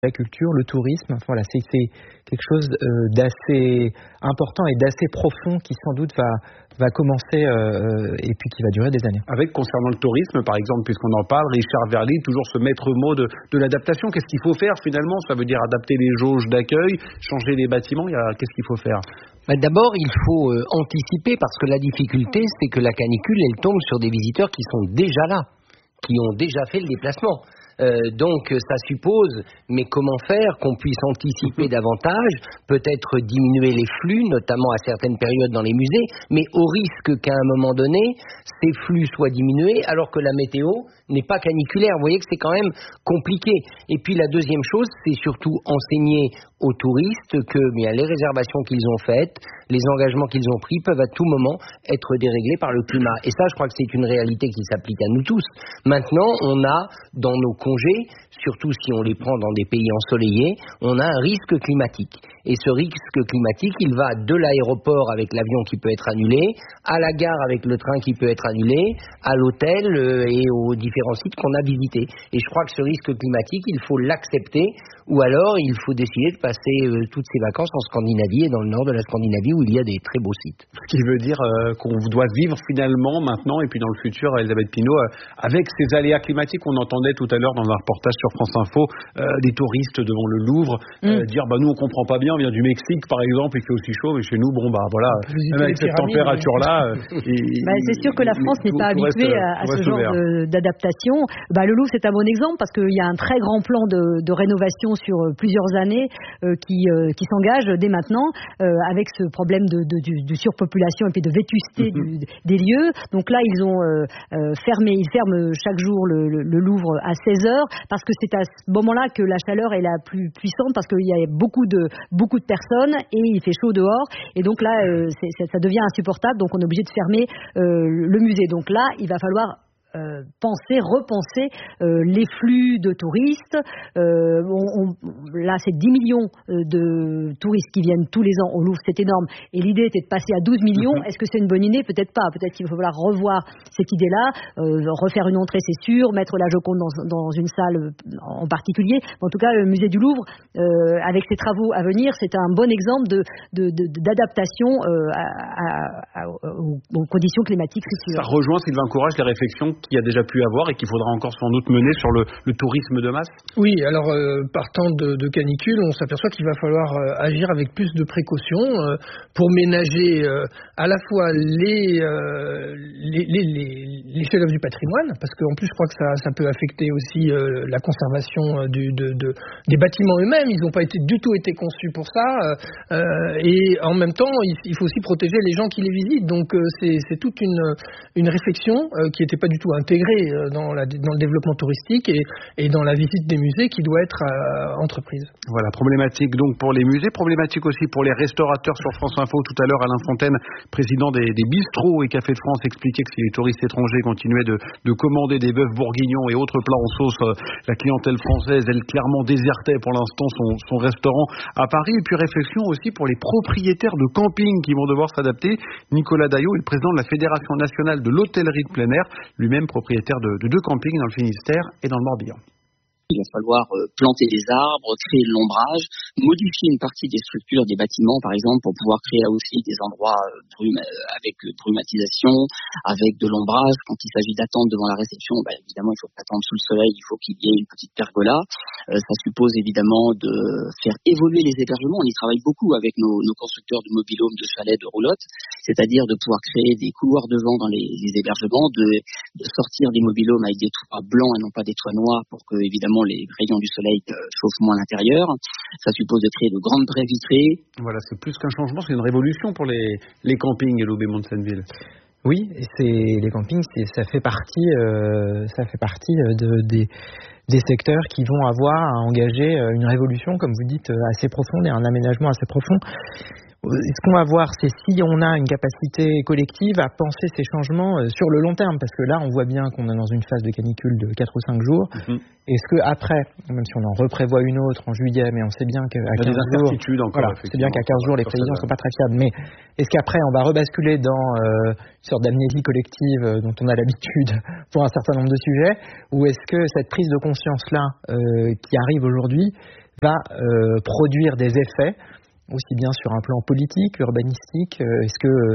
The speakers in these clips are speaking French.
culture, le tourisme, enfin, voilà, c'est quelque chose d'assez important et d'assez profond qui sans doute va commencer et puis qui va durer des années. Avec, concernant le tourisme, par exemple, puisqu'on en parle, Richard Verly, toujours ce maître mot de l'adaptation. Qu'est-ce qu'il faut faire finalement? Ça veut dire adapter les jauges d'accueil, changer les bâtiments. Qu'est-ce qu'il faut faire? D'abord, il faut anticiper, parce que la difficulté, c'est que la canicule, elle tombe sur des visiteurs qui sont déjà là, qui ont déjà fait le déplacement. Donc ça suppose, mais comment faire, qu'on puisse anticiper davantage, peut-être diminuer les flux, notamment à certaines périodes dans les musées, mais au risque qu'à un moment donné, ces flux soient diminués alors que la météo n'est pas caniculaire. Vous voyez que c'est quand même compliqué. Et puis la deuxième chose, c'est surtout enseigner aux touristes que les réservations qu'ils ont faites, les engagements qu'ils ont pris peuvent à tout moment être déréglés par le climat. Et ça, je crois que c'est une réalité qui s'applique à nous tous. Maintenant, on a dans nos congés, surtout si on les prend dans des pays ensoleillés, on a un risque climatique. Et ce risque climatique, il va de l'aéroport avec l'avion qui peut être annulé, à la gare avec le train qui peut être annulé, à l'hôtel et aux différents sites qu'on a visités. Et je crois que ce risque climatique, il faut l'accepter, ou alors il faut décider de passer toutes ses vacances en Scandinavie et dans le nord de la Scandinavie où il y a des très beaux sites. Ce qui veut dire qu'on doit vivre finalement maintenant et puis dans le futur, Elisabeth Pinault, avec ces aléas climatiques. On entendait tout à l'heure dans un reportage sur France Info des touristes devant le Louvre dire nous on comprend pas bien, on vient du Mexique par exemple, il fait aussi chaud, mais chez nous voilà, même avec cette température là c'est sûr que la France n'est pas habituée à ce genre d'adaptation. Le Louvre c'est un bon exemple parce qu'il y a un très grand plan de rénovation sur plusieurs années qui s'engage dès maintenant avec ce problème de surpopulation et puis de vétusté des lieux. Donc là ils ferment chaque jour le Louvre à 16h parce que c'est à ce moment-là que la chaleur est la plus puissante parce qu'il y a beaucoup de personnes et il fait chaud dehors et donc là ça devient insupportable, donc on est obligé de fermer le musée. Donc là il va falloir repenser les flux de touristes. Là, c'est 10 millions de touristes qui viennent tous les ans au Louvre, c'est énorme. Et l'idée était de passer à 12 millions. Est-ce que c'est une bonne idée? Peut-être pas. Peut-être qu'il va falloir revoir cette idée-là, refaire une entrée, c'est sûr, mettre la Joconde dans une salle en particulier. En tout cas, le musée du Louvre, avec ses travaux à venir, c'est un bon exemple d'adaptation aux conditions climatiques futures. Ça rejoint, Sylvain Courage, les réflexions qu'il y a déjà pu avoir et qu'il faudra encore sans doute mener sur le tourisme de masse? Oui, alors partant de canicule, on s'aperçoit qu'il va falloir agir avec plus de précautions pour ménager à la fois les chefs-d'œuvre du patrimoine, parce qu'en plus je crois que ça peut affecter aussi la conservation des bâtiments eux-mêmes. Ils n'ont pas du tout été conçus pour ça, et en même temps il faut aussi protéger les gens qui les visitent. Donc c'est toute une réflexion qui n'était pas du tout intégrée dans le développement touristique et dans la visite des musées qui doit être entreprise. Voilà, problématique donc pour les musées, problématique aussi pour les restaurateurs. Sur France Info tout à l'heure, Alain Fontaine, président des bistrots et cafés de France, expliquait que si les touristes étrangers continuaient de commander des bœufs bourguignons et autres plats en sauce, la clientèle française, elle clairement désertait pour l'instant son restaurant à Paris. Et puis réflexion aussi pour les propriétaires de camping qui vont devoir s'adapter. Nicolas Daillot est le président de la Fédération nationale de l'hôtellerie de plein air, lui-même propriétaire de 2 campings dans le Finistère et dans le Morbihan. Il va falloir planter des arbres, créer de l'ombrage, modifier une partie des structures des bâtiments, par exemple, pour pouvoir créer aussi des endroits avec brumatisation, avec de l'ombrage. Quand il s'agit d'attendre devant la réception, évidemment, il faut pas attendre sous le soleil, il faut qu'il y ait une petite pergola. Ça suppose évidemment de faire évoluer les hébergements. On y travaille beaucoup avec nos constructeurs de mobil-homes, de chalets, de roulottes, c'est-à-dire de pouvoir créer des couloirs de vent dans les hébergements, de sortir des mobil-homes avec des toits blancs et non pas des toits noirs pour que, évidemment, les rayons du soleil chauffent moins l'intérieur. Ça suppose de créer de grandes baies vitrées. Voilà, c'est plus qu'un changement, c'est une révolution pour les campings, Loubet Mont-de-Senneville. Oui, et les campings, ça fait partie des secteurs qui vont avoir à engager une révolution, comme vous dites, assez profonde et un aménagement assez profond. Ce qu'on va voir, c'est si on a une capacité collective à penser ces changements sur le long terme, parce que là, on voit bien qu'on est dans une phase de canicule de 4 ou 5 jours. Est-ce qu'après, même si on en reprévoit une autre en juillet, mais on sait bien qu'à 15 jours, c'est bien qu'à 15 jours, les prévisions ne sont pas très fiables, mais est-ce qu'après, on va rebasculer dans une sorte d'amnésie collective dont on a l'habitude pour un certain nombre de sujets, ou est-ce que cette prise de conscience-là qui arrive aujourd'hui va produire des effets aussi bien sur un plan politique, urbanistique, est-ce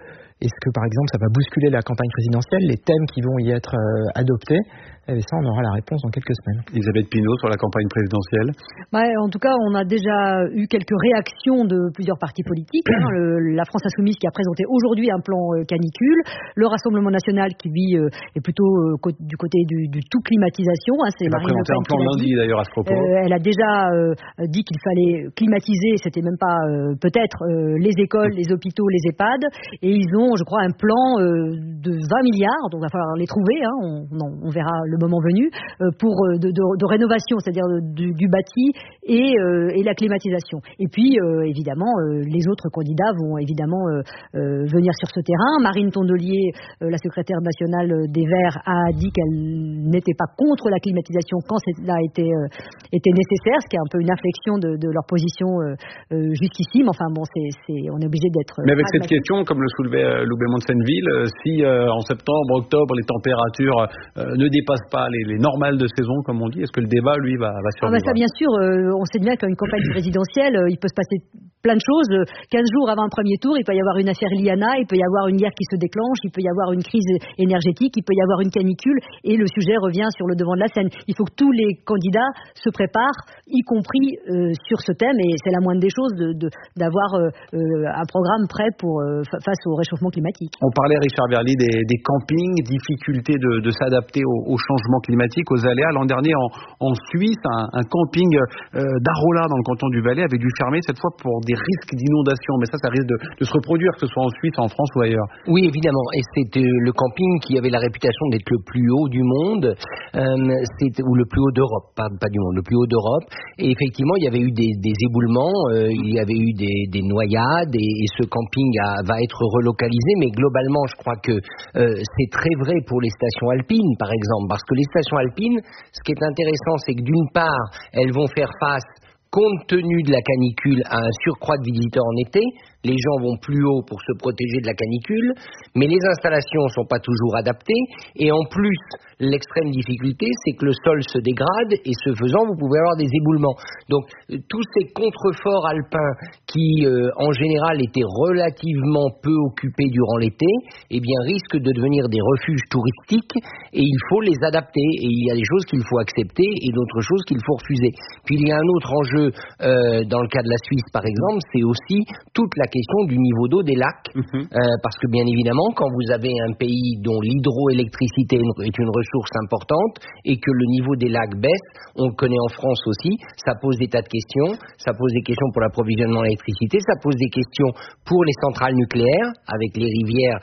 que par exemple ça va bousculer la campagne présidentielle, les thèmes qui vont y être adoptés? Et ça, on aura la réponse dans quelques semaines. Elisabeth Pinault, sur la campagne présidentielle. En tout cas, on a déjà eu quelques réactions de plusieurs partis politiques. La France Insoumise qui a présenté aujourd'hui un plan canicule. Le Rassemblement National qui, lui, est plutôt du côté du tout climatisation. Elle a présenté un plan lundi, d'ailleurs, à ce propos. Elle a déjà dit qu'il fallait climatiser, c'était même pas peut-être les écoles, les hôpitaux, les EHPAD. Et ils ont, je crois, un plan de 20 milliards, donc il va falloir les trouver. On verra le moment venu, pour de rénovation, c'est-à-dire du bâti et la climatisation. Et puis, évidemment, les autres candidats vont évidemment venir sur ce terrain. Marine Tondelier, la secrétaire nationale des Verts, a dit qu'elle n'était pas contre la climatisation quand cela était nécessaire, ce qui est un peu une inflexion de leur position jusqu'ici. Mais enfin, bon, on est obligé d'être... Mais avec cette question, comme le soulevait Loubet Monsenneville, si en septembre, octobre, les températures ne dépassent pas les normales de saison, comme on dit, est-ce que le débat, lui, va survivre? Ça, bien sûr, on sait bien qu'une campagne présidentielle, il peut se passer plein de choses. 15 jours avant un premier tour, il peut y avoir une affaire Liana, il peut y avoir une guerre qui se déclenche, il peut y avoir une crise énergétique, il peut y avoir une canicule, et le sujet revient sur le devant de la scène. Il faut que tous les candidats se préparent, y compris sur ce thème, et c'est la moindre des choses d'avoir un programme prêt face au réchauffement climatique. On parlait, Richard Verly, des campings, difficulté de s'adapter au changement climatique, aux aléas. L'an dernier, en Suisse, un camping d'Arola, dans le canton du Valais, avait dû fermer cette fois pour des risques d'inondation. Mais ça risque de se reproduire, que ce soit en Suisse, en France ou ailleurs. Oui, évidemment. Et c'était le camping qui avait la réputation d'être le plus haut du monde, ou le plus haut d'Europe, pas du monde, le plus haut d'Europe. Et effectivement, il y avait eu des éboulements, il y avait eu des noyades, et ce camping va être relocalisé. Mais globalement, je crois que c'est très vrai pour les stations alpines, par exemple, parce que les stations alpines, ce qui est intéressant, c'est que d'une part, elles vont faire face, compte tenu de la canicule, à un surcroît de visiteurs en été. Les gens vont plus haut pour se protéger de la canicule, mais les installations ne sont pas toujours adaptées, et en plus, l'extrême difficulté, c'est que le sol se dégrade, et ce faisant, vous pouvez avoir des éboulements. Donc, tous ces contreforts alpins qui, en général, étaient relativement peu occupés durant l'été, eh bien, risquent de devenir des refuges touristiques, et il faut les adapter, et il y a des choses qu'il faut accepter, et d'autres choses qu'il faut refuser. Puis, il y a un autre enjeu, dans le cas de la Suisse, par exemple, c'est aussi toute la question du niveau d'eau des lacs, parce que bien évidemment, quand vous avez un pays dont l'hydroélectricité est une ressource importante et que le niveau des lacs baisse, on le connaît en France aussi, ça pose des tas de questions, ça pose des questions pour l'approvisionnement en électricité, ça pose des questions pour les centrales nucléaires, avec les rivières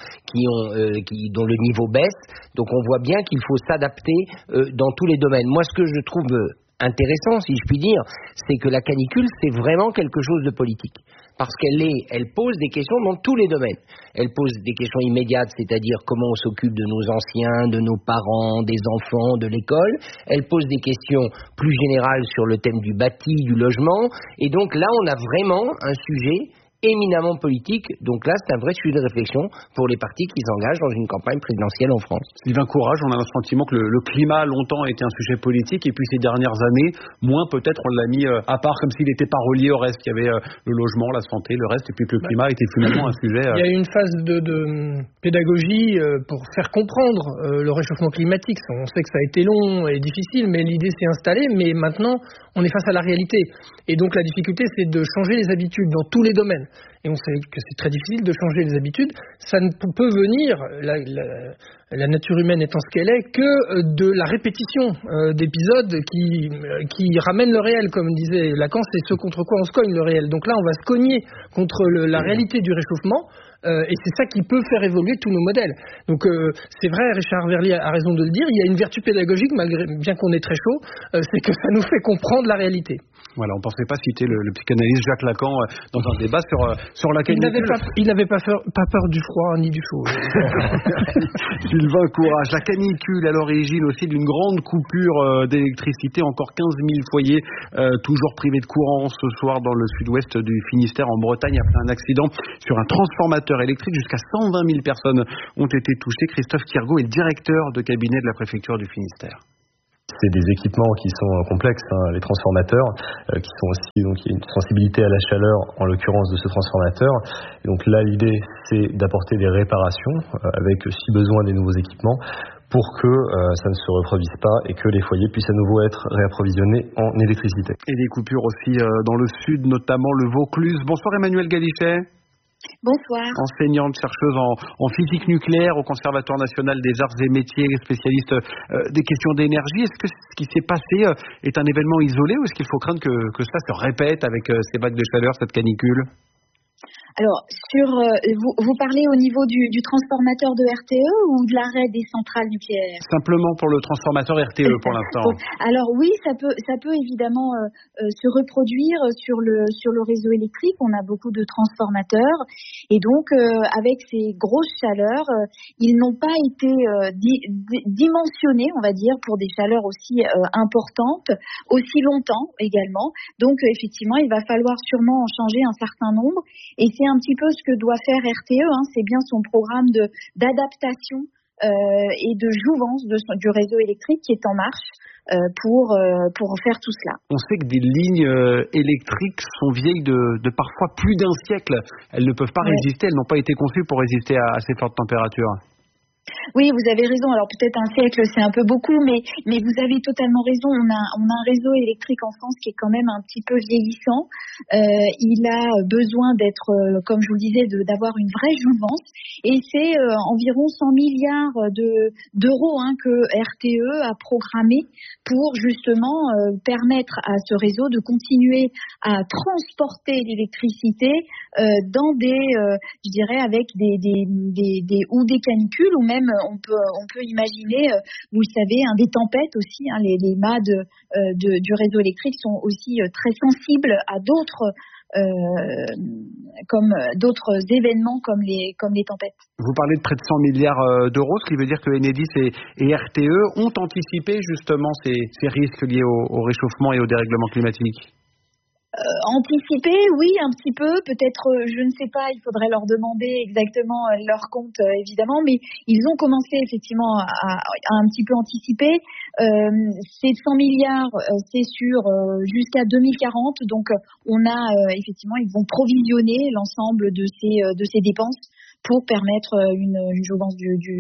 dont le niveau baisse, donc on voit bien qu'il faut s'adapter dans tous les domaines. Moi, ce que je trouve intéressant, si je puis dire, c'est que la canicule, c'est vraiment quelque chose de politique. Parce qu'elle pose des questions dans tous les domaines. Elle pose des questions immédiates, c'est-à-dire comment on s'occupe de nos anciens, de nos parents, des enfants, de l'école. Elle pose des questions plus générales sur le thème du bâti, du logement. Et donc là, on a vraiment un sujet éminemment politique, donc là c'est un vrai sujet de réflexion pour les partis qui s'engagent dans une campagne présidentielle en France. Sylvain Courage, on a le sentiment que le climat longtemps a été un sujet politique, et puis ces dernières années, moins peut-être on l'a mis à part, comme s'il n'était pas relié au reste. Il y avait le logement, la santé, le reste, et puis que le climat était finalement un sujet... Il y a eu une phase de pédagogie pour faire comprendre le réchauffement climatique. On sait que ça a été long et difficile, mais l'idée s'est installée, mais maintenant on est face à la réalité. Et donc la difficulté, c'est de changer les habitudes dans tous les domaines. Et on sait que c'est très difficile de changer les habitudes. Ça ne peut venir, la nature humaine étant ce qu'elle est, que de la répétition d'épisodes qui ramènent le réel, comme disait Lacan, c'est ce contre quoi on se cogne, le réel. Donc là, on va se cogner contre la réalité du réchauffement. Et c'est ça qui peut faire évoluer tous nos modèles. Donc c'est vrai, Richard Verly a raison de le dire, il y a une vertu pédagogique, bien qu'on est très chaud, c'est que ça nous fait comprendre la réalité. Voilà, on ne pensait pas citer le psychanalyste Jacques Lacan dans un débat sur la canicule. Il n'avait pas peur du froid ni du chaud. Sylvain Courage, la canicule à l'origine aussi d'une grande coupure d'électricité, encore 15 000 foyers toujours privés de courant ce soir dans le sud-ouest du Finistère en Bretagne après un accident sur un transformateur électrique. Jusqu'à 120 000 personnes ont été touchées. Christophe Thiergaud est le directeur de cabinet de la préfecture du Finistère. C'est des équipements qui sont complexes, les transformateurs, qui sont aussi, donc il y a une sensibilité à la chaleur, en l'occurrence de ce transformateur. Et donc là, l'idée, c'est d'apporter des réparations, avec si besoin des nouveaux équipements, pour que ça ne se reproduise pas et que les foyers puissent à nouveau être réapprovisionnés en électricité. Et des coupures aussi dans le sud, notamment le Vaucluse. Bonsoir Emmanuel Galichet. Bonsoir. Enseignante, chercheuse en physique nucléaire au Conservatoire national des arts et métiers, spécialiste des questions d'énergie. Est-ce que ce qui s'est passé est un événement isolé ou est-ce qu'il faut craindre que cela se répète avec ces vagues de chaleur, cette canicule ? Alors, vous parlez au niveau du transformateur de RTE ou de l'arrêt des centrales nucléaires ? Simplement pour le transformateur RTE pour l'instant. Alors oui, ça peut évidemment se reproduire sur le réseau électrique. On a beaucoup de transformateurs et donc avec ces grosses chaleurs, ils n'ont pas été dimensionnés, on va dire, pour des chaleurs aussi importantes, aussi longtemps également. Donc effectivement, il va falloir sûrement en changer un certain nombre. Et c'est un petit peu ce que doit faire RTE, c'est bien son programme d'adaptation et de jouvence du réseau électrique qui est en marche pour faire tout cela. On sait que des lignes électriques sont vieilles de parfois plus d'un siècle. Elles ne peuvent pas résister, elles n'ont pas été conçues pour résister à ces fortes températures. Oui, vous avez raison. Alors peut-être un siècle, c'est un peu beaucoup, mais vous avez totalement raison. On a un réseau électrique en France qui est quand même un petit peu vieillissant. Il a besoin d'être, comme je vous le disais, d'avoir une vraie jouvence. Et c'est environ 100 milliards d'euros que RTE a programmé pour justement permettre à ce réseau de continuer à transporter l'électricité dans je dirais, avec des canicules ou même on peut imaginer, vous le savez, des tempêtes aussi. Les mâts du réseau électrique sont aussi très sensibles à d'autres événements comme les tempêtes. Vous parlez de près de 100 milliards d'euros, ce qui veut dire que Enedis et RTE ont anticipé justement ces risques liés au réchauffement et au dérèglement climatique. Anticiper, oui, un petit peu. Peut-être, je ne sais pas, il faudrait leur demander exactement leur compte, évidemment, mais ils ont commencé effectivement à un petit peu anticiper. Ces 100 milliards, c'est sur jusqu'à 2040, donc on a effectivement, ils vont provisionner l'ensemble de ces dépenses pour permettre une jouvence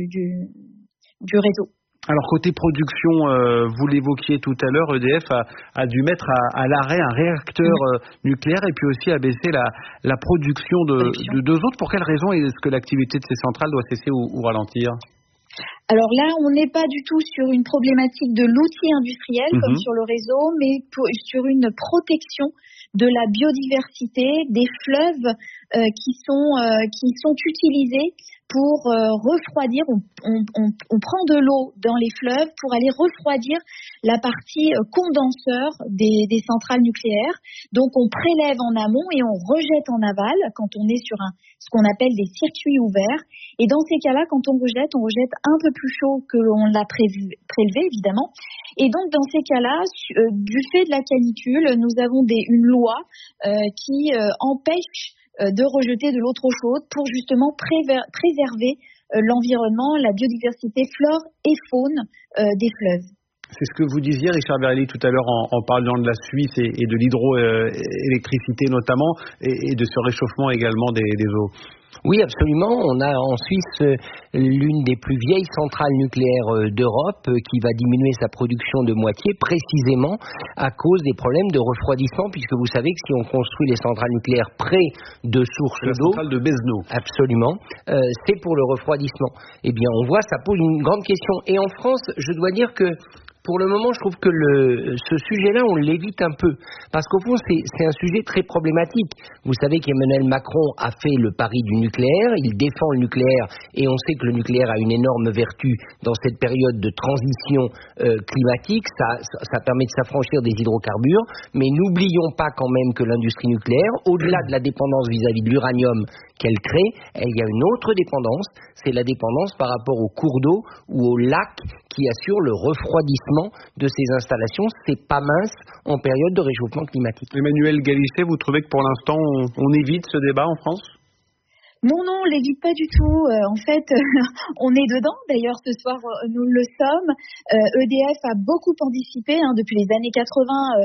du réseau. Alors côté production, vous l'évoquiez tout à l'heure, EDF a dû mettre à l'arrêt un réacteur nucléaire et puis aussi abaisser la production de deux autres. Pour quelles raisons est-ce que l'activité de ces centrales doit cesser ou ralentir ? Alors là, on n'est pas du tout sur une problématique de l'outil industriel comme sur le réseau, mais sur une protection de la biodiversité, des fleuves qui sont utilisés pour refroidir. On prend de l'eau dans les fleuves pour aller refroidir la partie condenseur des centrales nucléaires. Donc on prélève en amont et on rejette en aval quand on est sur ce qu'on appelle des circuits ouverts. Et dans ces cas-là, quand on rejette un peu plus chaud que l'on l'a prélevé, évidemment. Et donc, dans ces cas-là, du fait de la canicule, nous avons une loi qui empêche de rejeter de l'eau trop chaude pour justement préserver l'environnement, la biodiversité, flore et faune des fleuves. C'est ce que vous disiez, Richard Verhelyi, tout à l'heure en parlant de la Suisse et de l'hydroélectricité notamment, et de ce réchauffement également des eaux. Oui, absolument. On a en Suisse l'une des plus vieilles centrales nucléaires d'Europe qui va diminuer sa production de moitié précisément à cause des problèmes de refroidissement, puisque vous savez que si on construit les centrales nucléaires près de sources d'eau... La centrale de Besno. Absolument. C'est pour le refroidissement. Eh bien, on voit, ça pose une grande question. Et en France, je dois dire que pour le moment, je trouve que ce sujet-là, on l'évite un peu. Parce qu'au fond, c'est un sujet très problématique. Vous savez qu'Emmanuel Macron a fait le pari du nucléaire, il défend le nucléaire, et on sait que le nucléaire a une énorme vertu dans cette période de transition climatique. Ça permet de s'affranchir des hydrocarbures, mais n'oublions pas quand même que l'industrie nucléaire, au-delà de la dépendance vis-à-vis de l'uranium qu'elle crée, il y a une autre dépendance, c'est la dépendance par rapport aux cours d'eau ou aux lacs qui assurent le refroidissement de ces installations. C'est pas mince en période de réchauffement climatique. Emmanuelle Galichet, vous trouvez que pour l'instant on évite ce débat en France ? Non, on l'évite pas du tout. En fait, on est dedans. D'ailleurs, ce soir, nous le sommes. EDF a beaucoup anticipé depuis les années 80.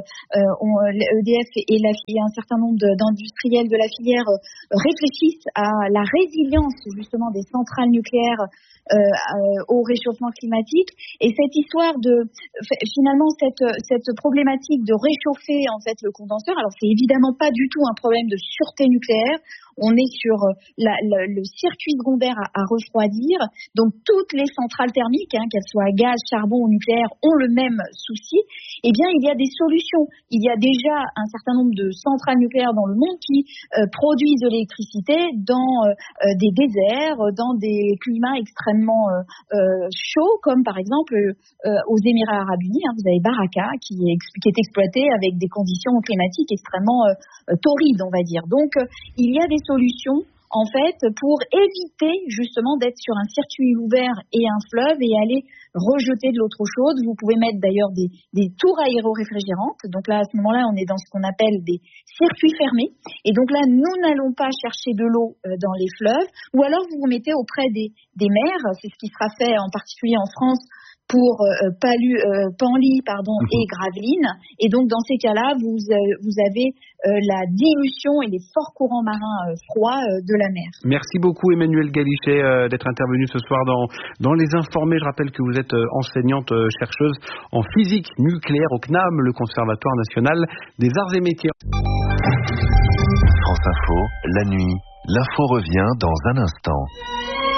EDF et un certain nombre d'industriels de la filière réfléchissent à la résilience justement des centrales nucléaires au réchauffement climatique. Et cette histoire finalement cette problématique de réchauffer en fait le condenseur. Alors, c'est évidemment pas du tout un problème de sûreté nucléaire. On est sur le circuit secondaire à refroidir. Donc, toutes les centrales thermiques, qu'elles soient à gaz, charbon ou nucléaire, ont le même souci. Eh bien, il y a des solutions. Il y a déjà un certain nombre de centrales nucléaires dans le monde qui produisent de l'électricité dans des déserts, dans des climats extrêmement chauds, comme par exemple aux Émirats Arabes Unis. Vous avez Baraka qui est exploité avec des conditions climatiques extrêmement torrides, on va dire. Donc, il y a des solutions en fait pour éviter justement d'être sur un circuit ouvert et un fleuve et aller rejeter de l'eau trop chaude. Vous pouvez mettre d'ailleurs des tours aéro-réfrigérantes. Donc là, à ce moment-là, on est dans ce qu'on appelle des circuits fermés. Et donc là, nous n'allons pas chercher de l'eau dans les fleuves. Ou alors, vous vous mettez auprès des mers. C'est ce qui sera fait en particulier en France pour Penly et Gravelines. Et donc, dans ces cas-là, vous avez la dilution et les forts courants marins froids de la mer. Merci beaucoup, Emmanuelle Galichet, d'être intervenue ce soir dans Les Informés. Je rappelle que vous êtes enseignante chercheuse en physique nucléaire au CNAM, le Conservatoire national des arts et métiers. France Info, la nuit, l'info revient dans un instant.